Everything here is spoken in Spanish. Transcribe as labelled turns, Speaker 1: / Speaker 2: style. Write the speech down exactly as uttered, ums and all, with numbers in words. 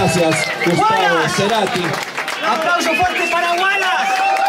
Speaker 1: Gracias, Gustavo
Speaker 2: ¡Wallace!
Speaker 1: Cerati.
Speaker 2: ¡Aplauso fuerte para Wallace!